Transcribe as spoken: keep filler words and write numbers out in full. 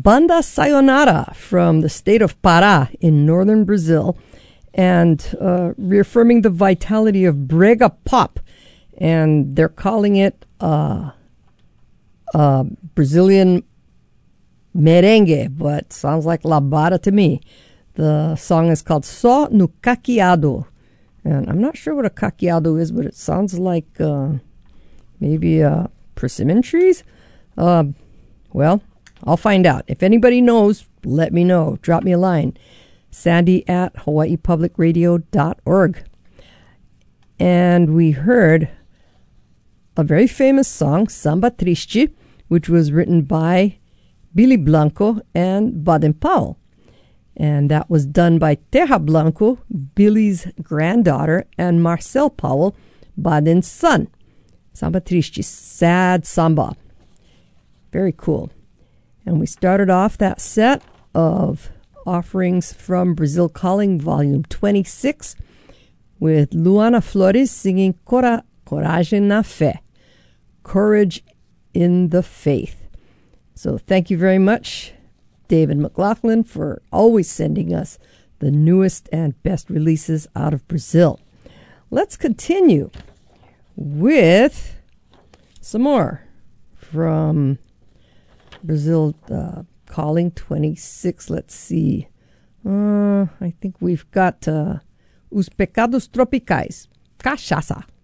Banda Sayonara from the state of Pará in northern Brazil, and uh, reaffirming the vitality of Brega pop. And they're calling it uh, uh, Brazilian merengue, but sounds like lambada to me. The song is called Só no Caqueado. And I'm not sure what a caqueado is, but it sounds like uh, maybe uh, persimmon trees. Uh, well, I'll find out. If anybody knows, let me know. Drop me a line. Sandy at hawaii public radio dot org. And we heard a very famous song, Samba Triste, which was written by Billy Blanco and Baden Powell. And that was done by Terra Blanco, Billy's granddaughter, and Marcel Powell, Baden's son. Samba Triste, sad samba. Very cool. And we started off that set of offerings from Brazil Calling, Volume twenty-six, with Luana Flores singing Cora, Coragem na Fé, Courage in the Faith. So thank you very much, David McLaughlin, for always sending us the newest and best releases out of Brazil. Let's continue with some more from Brazil uh, Calling twenty-six. Let's see. Uh, I think we've got uh, Os Pecados Tropicais, Cachaça.